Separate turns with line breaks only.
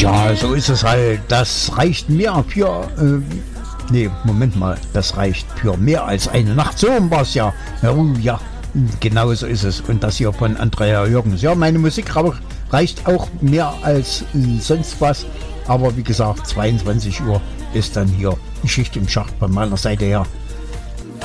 Tja, so ist es halt. Das reicht mehr für... nee, Moment mal. Das reicht für mehr als eine Nacht. So war es ja. Ja, genau so ist es. Und das hier von Andrea Jürgens. Ja, meine Musik reicht auch mehr als sonst was. Aber wie gesagt, 22 Uhr ist dann hier Schicht im Schacht von meiner Seite her.